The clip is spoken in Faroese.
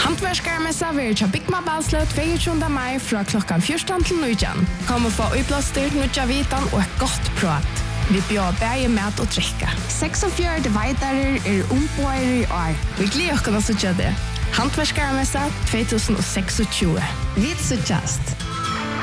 Hantverksmessa vil til Bygma Balslø 22. mai fra klokkan 14 til 19. Kom og få utblåster, nødja vitan og et godt prat. Vi bjør bæge mat og drikke. 46 veidarer ombøyer i år. Vi gleder oss å se det. Hantverksmessa 2026. Vi suttjast.